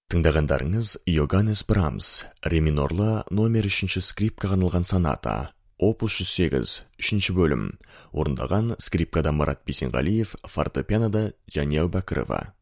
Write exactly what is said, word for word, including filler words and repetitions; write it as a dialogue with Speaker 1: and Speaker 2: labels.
Speaker 1: Тыңдағандарыңыз Йоганнес Брамс, ре минорлы номер үшінші скрипкаға арналған соната, опус жүз сегіз, үшінші бөлім. Орындаған скрипкада Марат Бейсенғалиев, фортепианода Жания Әубәкірова.